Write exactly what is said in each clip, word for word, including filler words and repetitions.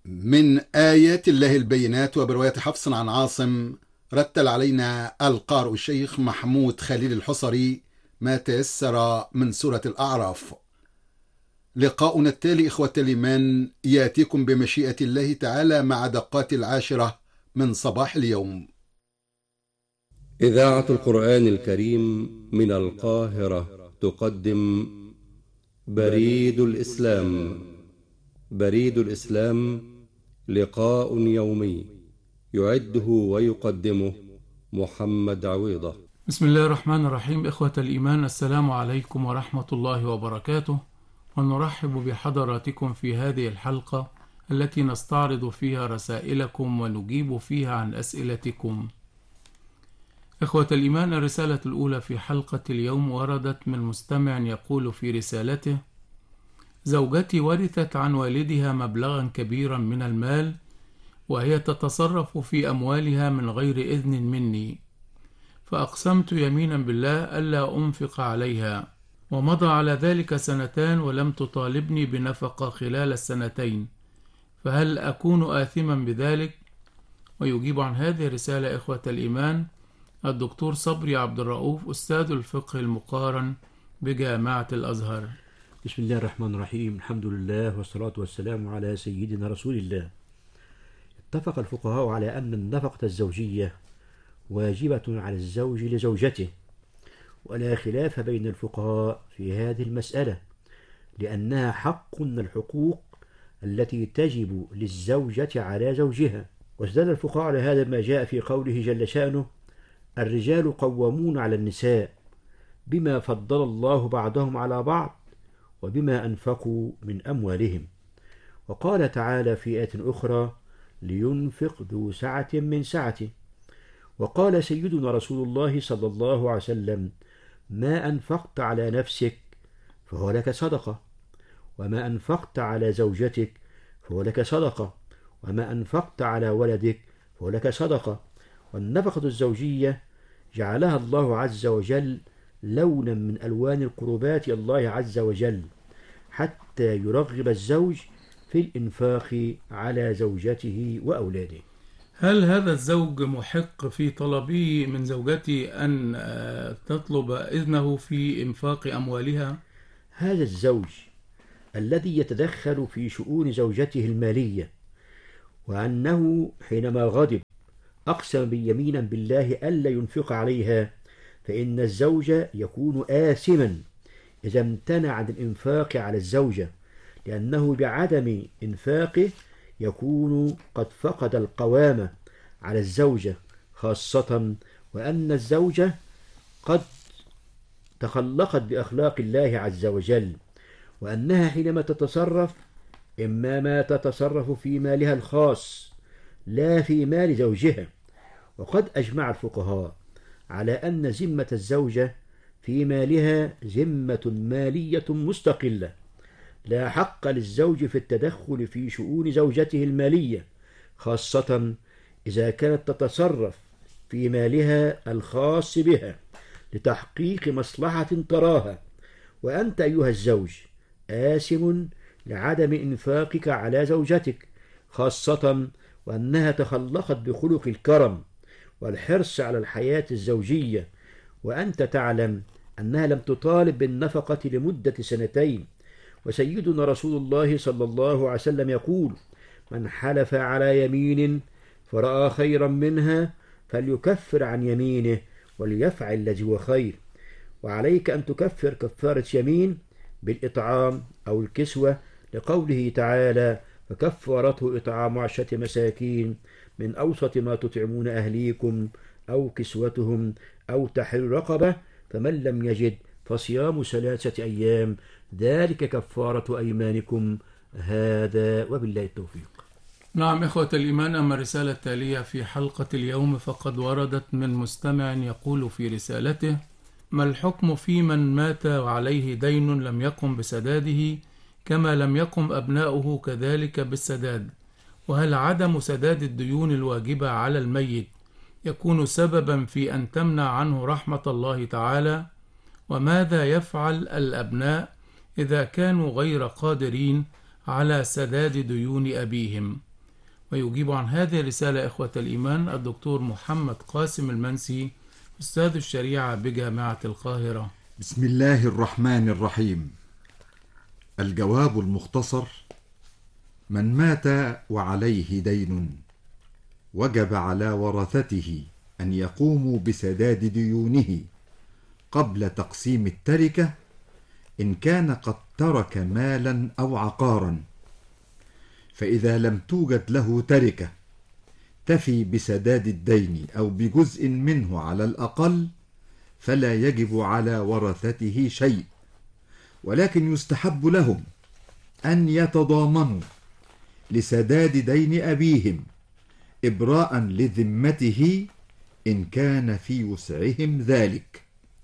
من آيات الله البينات. وبرواية حفص عن عاصم رتل علينا القارئ الشيخ محمود خليل الحصري ما تيسر من سورة الأعراف. لقاؤنا التالي إخوة الإيمان يأتيكم بمشيئة الله تعالى مع دقات العاشرة من صباح اليوم. إذاعة القرآن الكريم من القاهرة تقدم بريد الإسلام. بريد الإسلام لقاء يومي يعده ويقدمه محمد عويضة. بسم الله الرحمن الرحيم. إخوة الإيمان، السلام عليكم ورحمة الله وبركاته، ونرحب بحضراتكم في هذه الحلقة التي نستعرض فيها رسائلكم ونجيب فيها عن أسئلتكم. إخوة الإيمان، الرسالة الأولى في حلقة اليوم وردت من مستمع يقول في رسالته: زوجتي ورثت عن والدها مبلغا كبيرا من المال، وهي تتصرف في أموالها من غير إذن مني، فأقسمت يمينا بالله ألا أنفق عليها، ومضى على ذلك سنتان ولم تطالبني بنفقة خلال السنتين، فهل أكون آثما بذلك؟ ويجيب عن هذه الرسالة إخوة الإيمان الدكتور صبري عبد الرؤوف، أستاذ الفقه المقارن بجامعة الأزهر. بسم الله الرحمن الرحيم. الحمد لله والصلاة والسلام على سيدنا رسول الله. اتفق الفقهاء على أن النفقة الزوجية واجبة على الزوج لزوجته، ولا خلاف بين الفقهاء في هذه المسألة، لأنها حق من الحقوق التي تجب للزوجة على زوجها. واستدل الفقهاء على هذا ما جاء في قوله جل شأنه: الرجال قوامون على النساء بما فضل الله بعضهم على بعض وبما أنفقوا من أموالهم. وقال تعالى في آية أخرى: لينفق ذو سعة من سعته. وقال سيدنا رسول الله صلى الله عليه وسلم: ما أنفقت على نفسك فهو لك صدقة، وما أنفقت على زوجتك فهو لك صدقة، وما أنفقت على ولدك فهو لك صدقة. والنفقة الزوجية جعلها الله عز وجل لونا من ألوان القربات الله عز وجل، حتى يرغب الزوج في الإنفاق على زوجته وأولاده. هل هذا الزوج محق في طلبه من زوجته أن تطلب إذنه في إنفاق أموالها؟ هذا الزوج الذي يتدخل في شؤون زوجته المالية، وأنه حينما غضب أقسم بيمينا بالله ألا ينفق عليها، فإن الزوج يكون آثما إذا امتنع عن الإنفاق على الزوجة، لأنه بعدم إنفاقه يكون قد فقد القوامة على الزوجة، خاصة وأن الزوجة قد تخلقت بأخلاق الله عز وجل، وأنها حينما تتصرف إما ما تتصرف في مالها الخاص لا في مال زوجها. وقد أجمع الفقهاء على أن ذمة الزوجة في مالها ذمة مالية مستقلة، لا حق للزوج في التدخل في شؤون زوجته المالية، خاصة إذا كانت تتصرف في مالها الخاص بها لتحقيق مصلحة تراها. وأنت أيها الزوج آثم لعدم إنفاقك على زوجتك، خاصة وأنها تخلقت بخلق الكرم والحرص على الحياة الزوجية، وأنت تعلم أنها لم تطالب بالنفقة لمدة سنتين. وسيدنا رسول الله صلى الله عليه وسلم يقول: من حلف على يمين فرأى خيرا منها فليكفر عن يمينه وليفعل الذي هو خير. وعليك أن تكفر كفارة يمين بالإطعام أو الكسوة، لقوله تعالى: فكفارته إطعام عشرة مساكين من أوسط ما تطعمون أهليكم أو كسوتهم أو تحرير رقبة، فمن لم يجد فصيام ثلاثة أيام ذلك كفارة أيمانكم، هذا وبالله التوفيق. نعم إخوة الإيمان، أما الرسالة التالية في حلقة اليوم فقد وردت من مستمع يقول في رسالته: ما الحكم في من مات وعليه دين لم يقم بسداده كما لم يقم أبناؤه كذلك بالسداد؟ وهل عدم سداد الديون الواجبة على الميت يكون سببا في أن تمنع عنه رحمة الله تعالى؟ وماذا يفعل الأبناء إذا كانوا غير قادرين على سداد ديون أبيهم؟ ويجيب عن هذه الرسالة إخوة الإيمان الدكتور محمد قاسم المنسي، أستاذ الشريعة بجامعة القاهرة. بسم الله الرحمن الرحيم. الجواب المختصر: من مات وعليه دين وجب على ورثته أن يقوموا بسداد ديونه قبل تقسيم التركة إن كان قد ترك مالا أو عقارا، فإذا لم توجد له تركة تفي بسداد الدين أو بجزء منه على الأقل، فلا يجب على ورثته شيء، ولكن يستحب لهم أن يتضامنوا لسداد دين أبيهم إبراء لذمته إن كان في وسعهم ذلك.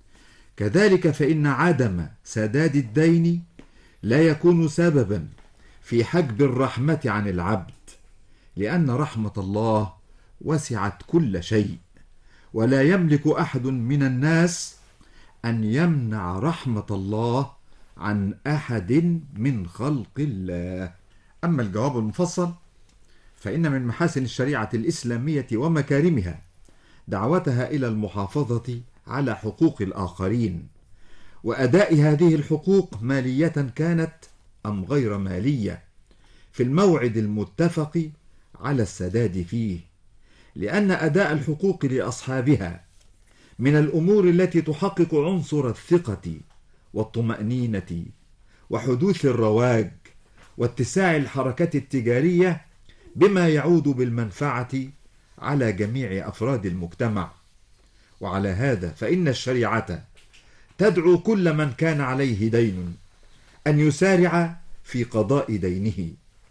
كذلك فإن عدم سداد الدين لا يكون سببا في حجب الرحمة عن العبد، لأن رحمة الله وسعت كل شيء، ولا يملك أحد من الناس أن يمنع رحمة الله عن أحد من خلق الله. أما الجواب المفصل فإن من محاسن الشريعة الإسلامية ومكارمها دعوتها إلى المحافظة على حقوق الآخرين، وأداء هذه الحقوق مالية كانت أم غير مالية في الموعد المتفق على السداد فيه، لأن أداء الحقوق لأصحابها من الأمور التي تحقق عنصر الثقة والطمأنينة وحدوث الرواج واتساع الحركة التجارية، بما يعود بالمنفعة على جميع أفراد المجتمع. وعلى هذا فإن الشريعة تدعو كل من كان عليه دين أن يسارع في قضاء دينه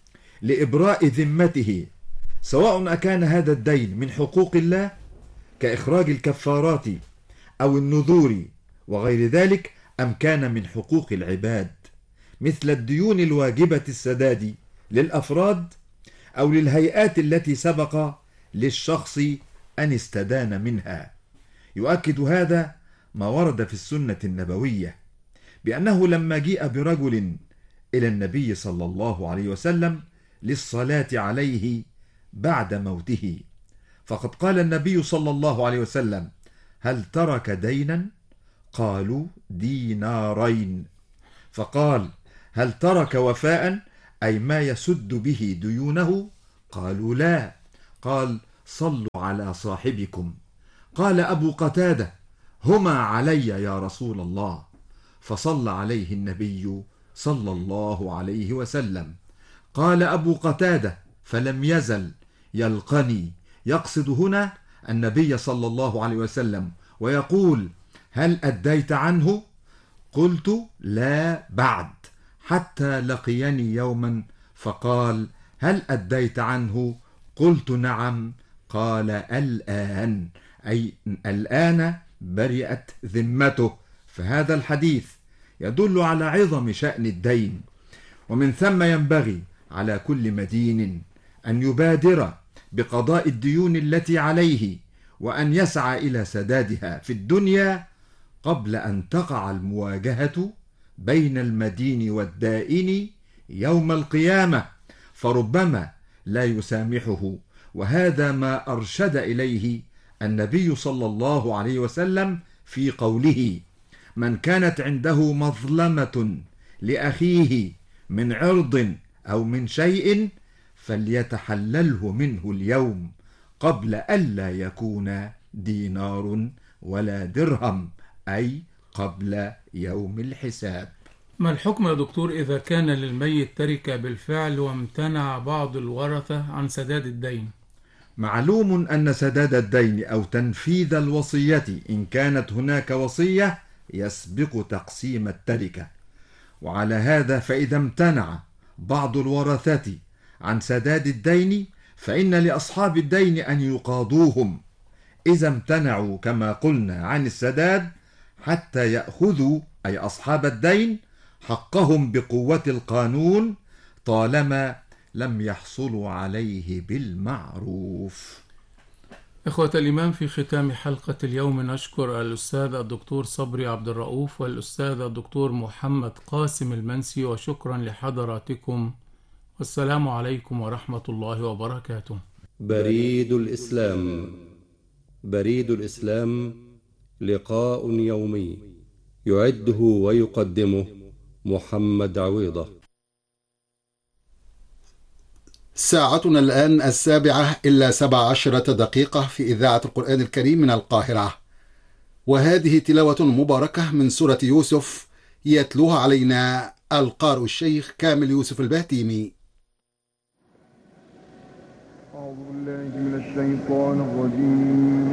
لإبراء ذمته، سواء أكان هذا الدين من حقوق الله كإخراج الكفارات أو النذور وغير ذلك، أم كان من حقوق العباد مثل الديون الواجبة السداد للأفراد أو للهيئات التي سبق للشخص أن استدان منها. يؤكد هذا ما ورد في السنة النبوية بأنه لما جيء برجل إلى النبي صلى الله عليه وسلم للصلاة عليه بعد موته، فقد قال النبي صلى الله عليه وسلم: هل ترك دينا؟ قالوا: دينارين. فقال: هل ترك وفاء، أي ما يسد به ديونه؟ قالوا: لا. قال: صلوا على صاحبكم. قال أبو قتادة: هما علي يا رسول الله. فصلى عليه النبي صلى الله عليه وسلم. قال أبو قتادة: فلم يزل يلقني، يقصد هنا النبي صلى الله عليه وسلم، ويقول: هل أديت عنه؟ قلت: لا بعد، حتى لقيني يوما فقال: هل أديت عنه؟ قلت: نعم. قال: الآن، أي الآن برئت ذمته. فهذا الحديث يدل على عظم شأن الدين، ومن ثم ينبغي على كل مدين أن يبادر بقضاء الديون التي عليه، وأن يسعى إلى سدادها في الدنيا قبل أن تقع المواجهة بين المدين والدائن يوم القيامة، فربما لا يسامحه. وهذا ما أرشد إليه النبي صلى الله عليه وسلم في قوله: من كانت عنده مظلمة لأخيه من عرض أو من شيء فليتحلله منه اليوم قبل ألا يكون دينار ولا درهم، أي قبل يوم الحساب. ما الحكم يا دكتور إذا كان للميت تركة بالفعل وامتنع بعض الورثة عن سداد الدين؟ معلوم أن سداد الدين أو تنفيذ الوصية إن كانت هناك وصية يسبق تقسيم التركة، وعلى هذا فإذا امتنع بعض الورثة عن سداد الدين فإن لأصحاب الدين أن يقاضوهم إذا امتنعوا كما قلنا عن السداد، حتى يأخذوا أي أصحاب الدين حقهم بقوة القانون طالما لم يحصلوا عليه بالمعروف. إخوة الإيمان، في ختام حلقة اليوم نشكر الأستاذ الدكتور صبري عبد الرؤوف والأستاذ الدكتور محمد قاسم المنسي، وشكرا لحضراتكم والسلام عليكم ورحمة الله وبركاته. بريد الإسلام. بريد الإسلام لقاء يومي يعده ويقدمه محمد عويضة. ساعتنا الآن السابعة إلا سبع عشرة دقيقة في إذاعة القرآن الكريم من القاهرة، وهذه تلاوة مباركة من سورة يوسف يتلوها علينا القارئ الشيخ كامل يوسف البهتيمي. أعوذ بالله من الشيطان الرجيم.